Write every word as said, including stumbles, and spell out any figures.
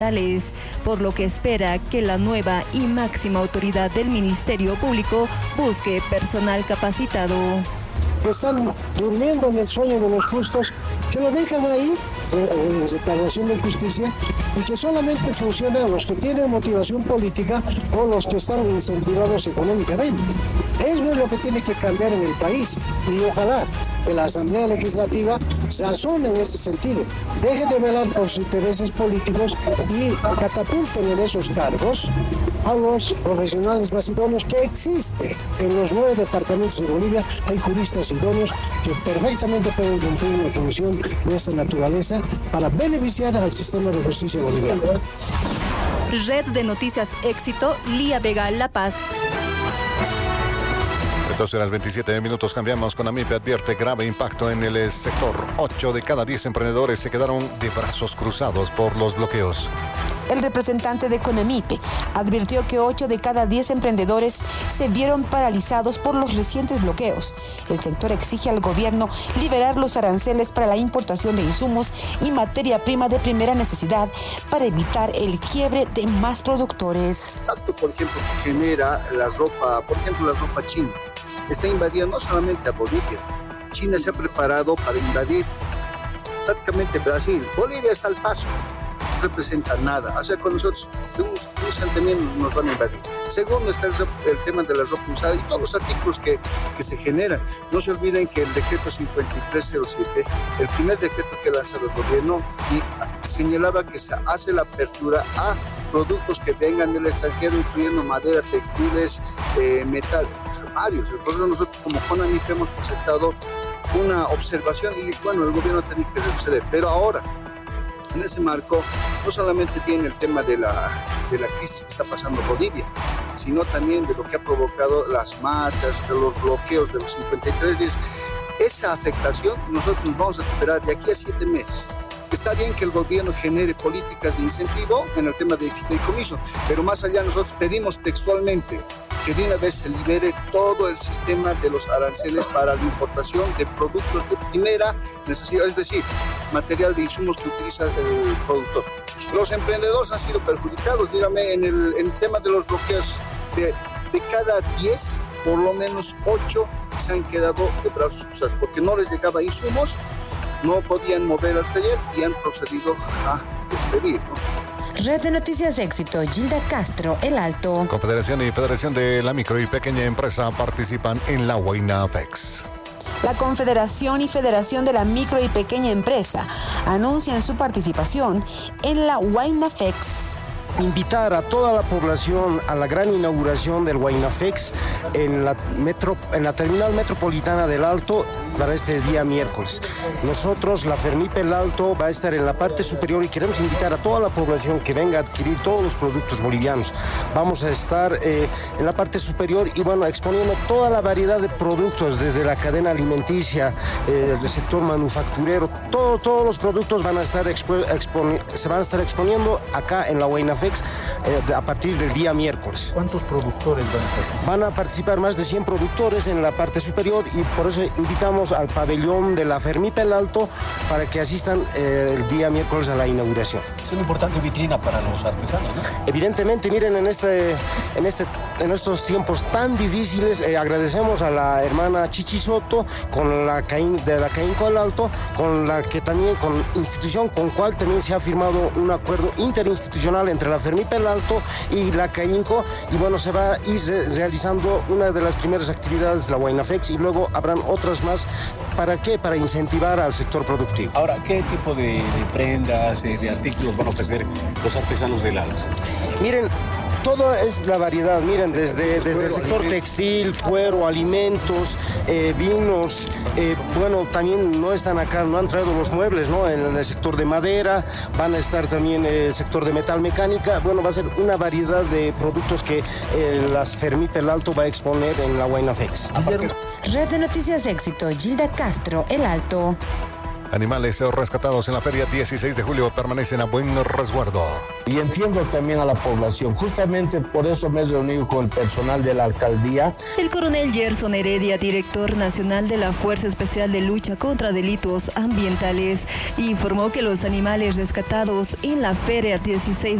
por lo que espera que la nueva y máxima autoridad del Ministerio Público busque personal capacitado. Que están durmiendo en el sueño de los justos, que lo dejan ahí en separación de justicia y que solamente funcionan los que tienen motivación política o los que están incentivados económicamente. Eso es lo que tiene que cambiar en el país y ojalá que la Asamblea Legislativa razone en ese sentido, deje de velar por sus intereses políticos y catapulten en esos cargos a los profesionales más idóneos que existen. En los nueve departamentos de Bolivia hay juristas idóneos que perfectamente pueden cumplir una función de esta naturaleza para beneficiar al sistema de justicia boliviano. Red de Noticias Éxito, Lía Vega, La Paz. doce horas veintisiete minutos, cambiamos con AMIPE. Advierte grave impacto en el sector. ocho de cada diez emprendedores se quedaron de brazos cruzados por los bloqueos. El representante de CONAMIPE advirtió que ocho de cada diez emprendedores se vieron paralizados por los recientes bloqueos. El sector exige al gobierno liberar los aranceles para la importación de insumos y materia prima de primera necesidad para evitar el quiebre de más productores. Tanto, por ejemplo, que genera la ropa, por ejemplo, la ropa china, está invadiendo no solamente a Bolivia. China se ha preparado para invadir prácticamente Brasil. Bolivia está al paso. No representa nada. O sea, con nosotros, de un, un centenario nos van a invadir. Segundo está el, el tema de la ropa usada y todos los artículos que, que se generan. No se olviden que el decreto cincuenta y tres cero siete, el primer decreto que ha lanzado el gobierno, y señalaba que se hace la apertura a productos que vengan del extranjero, incluyendo madera, textiles, eh, metal, varios. Entonces nosotros como CONAMIPE hemos presentado una observación y bueno, el gobierno tiene que retroceder. Pero ahora, en ese marco, no solamente tiene el tema de la, de la crisis que está pasando Bolivia, sino también de lo que ha provocado las marchas, de los bloqueos de los cincuenta y tres días. Esa afectación nosotros nos vamos a esperar de aquí a siete meses. Está bien que el gobierno genere políticas de incentivo en el tema de fideicomiso, pero más allá nosotros pedimos textualmente que de una vez se libere todo el sistema de los aranceles para la importación de productos de primera necesidad, es decir, material de insumos que utiliza el productor. Los emprendedores han sido perjudicados, dígame, en el, en el tema de los bloqueos. De, de cada diez, por lo menos ocho se han quedado de brazos cruzados, porque no les llegaba insumos, no podían mover al taller y han procedido a despedir, ¿no? Red de Noticias Éxito, Gilda Castro, El Alto. Confederación y Federación de la Micro y Pequeña Empresa participan en la WAINAFEX. La Confederación y Federación de la Micro y Pequeña Empresa anuncian su participación en la WAINAFEX. Invitar a toda la población a la gran inauguración del WAINAFEX en la, metro, en la terminal metropolitana del Alto para este día miércoles. Nosotros, la FERMIPE El Alto, va a estar en la parte superior y queremos invitar a toda la población que venga a adquirir todos los productos bolivianos. Vamos a estar eh, en la parte superior y bueno, exponiendo toda la variedad de productos desde la cadena alimenticia, eh, del sector manufacturero, todo, todos los productos van a estar expo, expo, se van a estar exponiendo acá en la WAINAFEX eh, a partir del día miércoles. ¿Cuántos productores van a participar? Van a participar más de cien productores en la parte superior y por eso invitamos al pabellón de la FERMIPE El Alto para que asistan eh, el día miércoles a la inauguración. Es una importante vitrina para los artesanos, ¿no? Evidentemente, miren, en este, en este, en estos tiempos tan difíciles, eh, agradecemos a la hermana Chichi Soto con la CAIN, de la CAINCO El Alto, con la que también, con institución con cual también se ha firmado un acuerdo interinstitucional entre la FERMIPE El Alto y la CAINCO, y bueno, se va a ir re realizando una de las primeras actividades de la WAINAFEX y luego habrán otras más. ¿Para qué? Para incentivar al sector productivo. Ahora, ¿qué tipo de, de prendas, de artículos van a ofrecer los artesanos del Alto? Miren, todo es la variedad, miren, desde, desde el sector textil, cuero, alimentos, eh, vinos, eh, bueno, también no están acá, no han traído los muebles, ¿no? En el sector de madera, van a estar también el sector de metal mecánica, bueno, va a ser una variedad de productos que eh, las FERMIPE El Alto va a exponer en la WAINAFEX. Red de Noticias Éxito, Gilda Castro, El Alto. Animales rescatados en la feria dieciséis de julio permanecen a buen resguardo. Y entiendo también a la población, justamente por eso me he reunido con el personal de la alcaldía. El coronel Gerson Heredia, director nacional de la Fuerza Especial de Lucha contra Delitos Ambientales, informó que los animales rescatados en la feria dieciséis